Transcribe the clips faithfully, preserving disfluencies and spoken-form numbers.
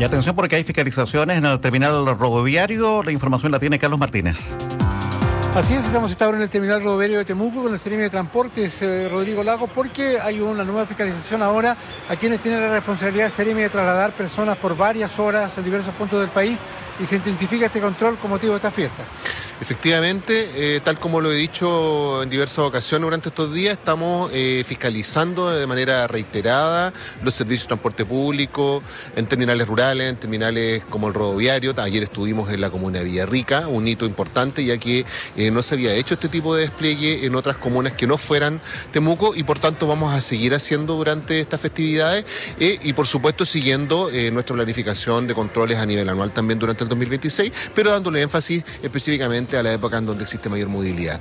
Y atención porque hay fiscalizaciones en el terminal rodoviario. La información la tiene Carlos Martínez. Así es, estamos ahora en el terminal rodoviario de Temuco con el Seremi de Transportes, eh, Rodrigo Lago, porque hay una nueva fiscalización ahora a quienes tienen la responsabilidad del Seremi de trasladar personas por varias horas en diversos puntos del país, y se intensifica este control con motivo de estas fiestas. Efectivamente, eh, tal como lo he dicho en diversas ocasiones durante estos días, estamos eh, fiscalizando de manera reiterada los servicios de transporte público en terminales rurales, en terminales como el rodoviario. Ayer estuvimos en la comuna de Villarrica, un hito importante, ya que eh, no se había hecho este tipo de despliegue en otras comunas que no fueran Temuco, y por tanto vamos a seguir haciendo durante estas festividades eh, y por supuesto siguiendo eh, nuestra planificación de controles a nivel anual también durante el dos mil veintiséis, pero dándole énfasis específicamente a la época en donde existe mayor movilidad.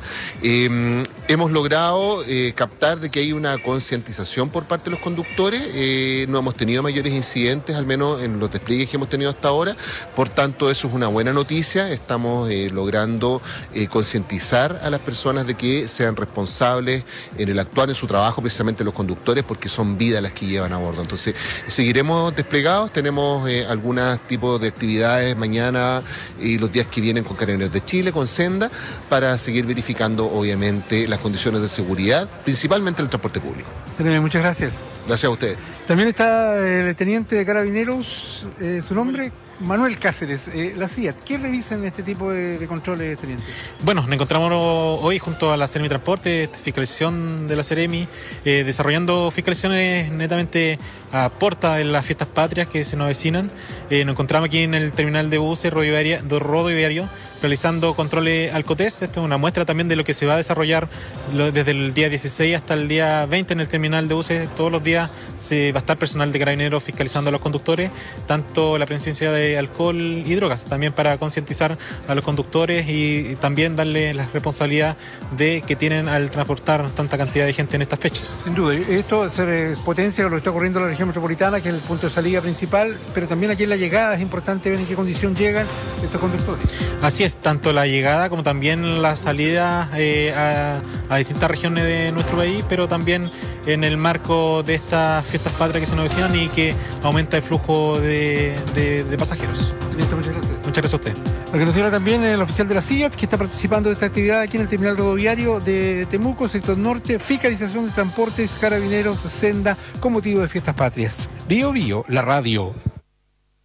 Eh, hemos logrado eh, captar de que hay una concientización por parte de los conductores, eh, no hemos tenido mayores incidentes, al menos en los despliegues que hemos tenido hasta ahora, por tanto eso es una buena noticia. Estamos eh, logrando eh, concientizar a las personas de que sean responsables en el actuar en su trabajo, precisamente los conductores, porque son vidas las que llevan a bordo. Entonces seguiremos desplegados, tenemos eh, algunos tipos de actividades mañana y los días que vienen con Carabineros de Chile, con Senda, para seguir verificando obviamente las condiciones de seguridad, principalmente en el transporte público. Seremi, muchas gracias. Gracias a ustedes. También está el teniente de Carabineros, eh, su nombre, Manuel Cáceres, eh, la C I A T. ¿Qué revisan este tipo de, de controles, teniente? Bueno, nos encontramos hoy junto a la Seremi Transporte, fiscalización de la Seremi, eh, desarrollando fiscalizaciones netamente a puerta de las fiestas patrias que se nos avecinan. Eh, nos encontramos aquí en el terminal de buses rodoviario, realizando controles Alcotés. Esto es una muestra también de lo que se va a desarrollar desde el día dieciséis hasta el día veinte en el terminal de buses. Todos los días se va a estar personal de Carabineros fiscalizando a los conductores, tanto la presencia de alcohol y drogas, también para concientizar a los conductores y también darle la responsabilidad de que tienen al transportar tanta cantidad de gente en estas fechas. Sin duda, esto se potencia lo que está ocurriendo en la región metropolitana, que es el punto de salida principal, pero también aquí en la llegada es importante ver en qué condición llegan estos conductores. Así es, tanto la llegada como también la salida eh, a, a distintas regiones de nuestro país, pero también en el marco de estas fiestas patrias que se nos avecinan y que aumenta el flujo de, de, de pasajeros. Listo, muchas gracias. Muchas gracias a usted. Lo que nos diga también el oficial de la C I A T, que está participando de esta actividad aquí en el terminal rodoviario de Temuco, sector norte, fiscalización de transportes, Carabineros, Senda, con motivo de fiestas patrias. Bio Bio, la radio.